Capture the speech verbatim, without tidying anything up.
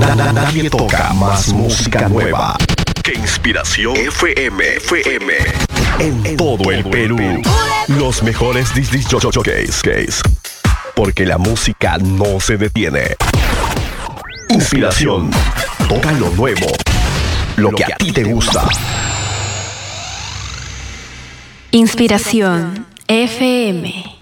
na- nadie toca más música nueva que Inspiración F M. F M. En todo el Perú. Los mejores disc jockeys. Case. Porque la música no se detiene. Inspiración. Toca lo nuevo. Lo que a ti te gusta. Inspiración F M.